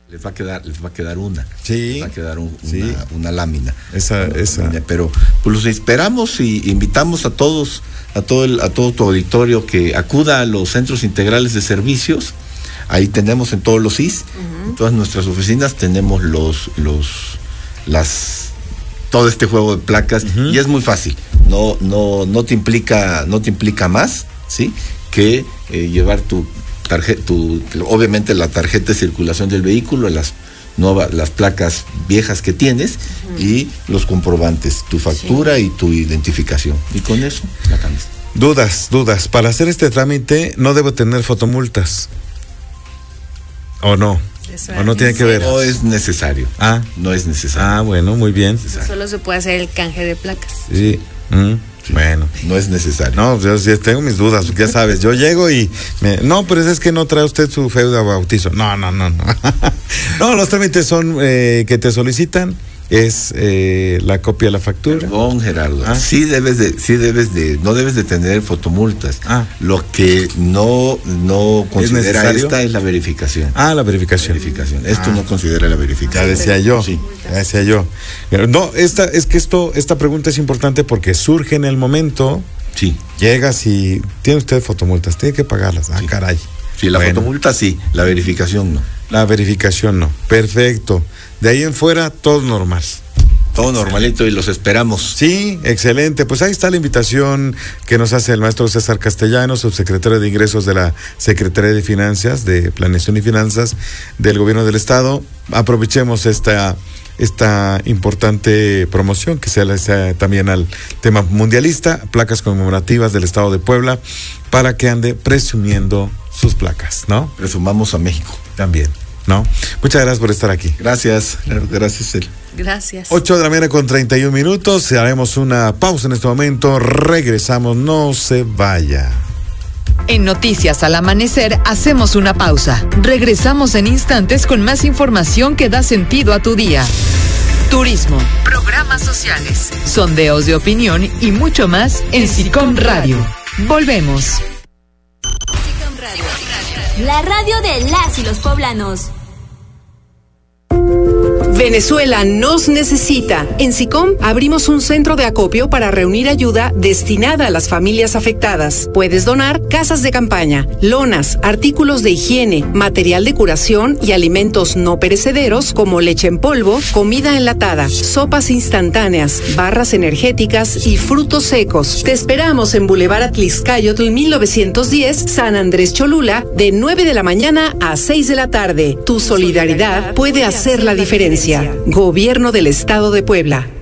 Les va a quedar una. Sí. Les va a quedar una lámina. Esa. Pero pues los esperamos y invitamos a todo tu auditorio que acuda a los centros integrales de servicios. Ahí tenemos en todos los CIS, en todas nuestras oficinas tenemos todo este juego de placas, y es muy fácil. No te implica más, ¿sí? Que llevar tu tarjeta, obviamente la tarjeta de circulación del vehículo, las placas viejas que tienes, y los comprobantes, tu factura y tu identificación. Y con eso la cambias. Dudas. Para hacer este trámite no debo tener fotomultas. ¿O no? ¿O no tiene que ver? No es necesario. No es necesario. Bueno, muy bien. Solo se puede hacer el canje de placas. Sí. Sí. Bueno. No es necesario. No, yo sí tengo mis dudas, ya sabes, yo llego y no, pero es que no trae usted su feuda o bautizo. No. No, los trámites son que te solicitan es la copia de la factura. Perdón, Gerardo. No debes de tener fotomultas. Lo que no considera esta es la verificación. La verificación. Esto no considera la verificación. Ya decía yo. Sí. Pero no, esta pregunta es importante porque surge en el momento. Sí. Llegas y tiene usted fotomultas, tiene que pagarlas. Sí. Caray. Sí, fotomulta sí, la verificación no. La verificación no. Perfecto. De ahí en fuera, todo normal. Todo normalito y los esperamos. Sí, excelente. Pues ahí está la invitación que nos hace el maestro César Castellanos, subsecretario de Ingresos de la Secretaría de Finanzas, de Planeación y Finanzas del Gobierno del Estado. Aprovechemos esta importante promoción que se hace también al tema mundialista, placas conmemorativas del Estado de Puebla, para que ande presumiendo sus placas, ¿no? Presumamos a México. También, ¿no? Muchas gracias por estar aquí. Gracias, El. Gracias. 8:31 haremos una pausa en este momento, regresamos, no se vaya. En Noticias al Amanecer hacemos una pausa. Regresamos en instantes con más información que da sentido a tu día. Turismo, programas sociales, sondeos de opinión y mucho más en SICOM Radio. Volvemos. SICOM Radio, la radio de las y los poblanos. Venezuela nos necesita. En SICOM abrimos un centro de acopio para reunir ayuda destinada a las familias afectadas. Puedes donar casas de campaña, lonas, artículos de higiene, material de curación y alimentos no perecederos como leche en polvo, comida enlatada, sopas instantáneas, barras energéticas y frutos secos. Te esperamos en Boulevard Atlixcáyotl 1910, San Andrés Cholula, de 9 de la mañana a 6 de la tarde. Tu solidaridad puede hacer la diferencia. Gobierno del Estado de Puebla.